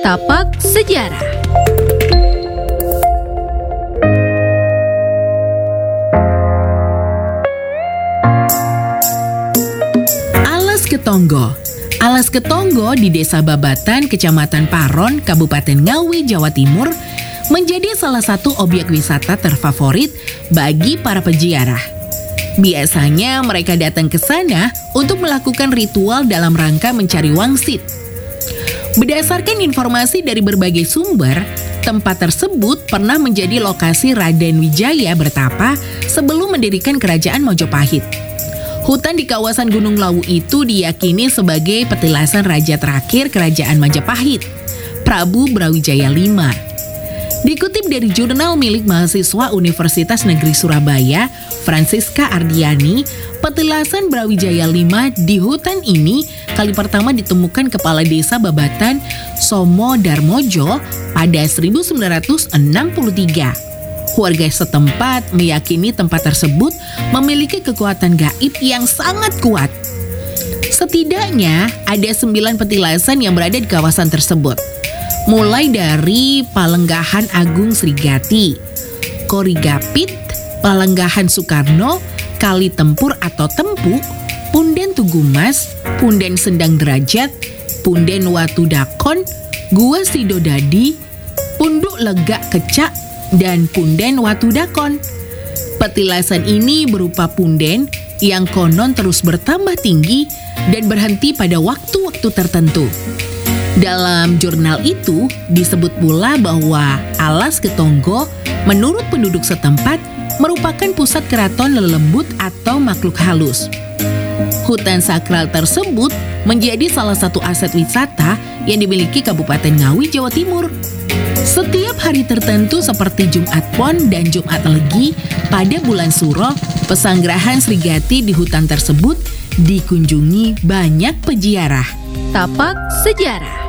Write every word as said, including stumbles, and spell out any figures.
Tapak Sejarah. Alas Ketonggo. Alas Ketonggo di Desa Babatan, Kecamatan Paron, Kabupaten Ngawi, Jawa Timur, menjadi salah satu objek wisata terfavorit bagi para peziarah. Biasanya mereka datang ke sana untuk melakukan ritual dalam rangka mencari wangsit. Berdasarkan informasi dari berbagai sumber, tempat tersebut pernah menjadi lokasi Raden Wijaya bertapa sebelum mendirikan kerajaan Mojopahit. Hutan di kawasan Gunung Lawu itu diyakini sebagai petilasan raja terakhir kerajaan Majapahit, Prabu Brawijaya lima. Dikutip dari jurnal milik mahasiswa Universitas Negeri Surabaya, Francisca Ardiani, petilasan Brawijaya lima di hutan ini kali pertama ditemukan Kepala Desa Babatan Somo Darmojo pada seribu sembilan ratus enam puluh tiga. Warga setempat meyakini tempat tersebut memiliki kekuatan gaib yang sangat kuat. Setidaknya ada sembilan petilasan yang berada di kawasan tersebut. Mulai dari Palenggahan Agung Srigati, Korigapit, Palenggahan Soekarno, Kali Tempur atau Tempu, Punden Tugumas, Punden Sendang Derajat, Punden Watu Dakon, Gua Sidodadi, Punduk Legak Kecak, dan Punden Watu Dakon. Petilasan ini berupa punden yang konon terus bertambah tinggi dan berhenti pada waktu-waktu tertentu. Dalam jurnal itu disebut pula bahwa Alas Ketonggo menurut penduduk setempat merupakan pusat keraton lelembut atau makhluk halus. Hutan sakral tersebut menjadi salah satu aset wisata yang dimiliki Kabupaten Ngawi, Jawa Timur. Setiap hari tertentu seperti Jumat Pon dan Jumat Legi pada bulan Suro, pesanggrahan Srigati di hutan tersebut dikunjungi banyak peziarah. Tapak Sejarah.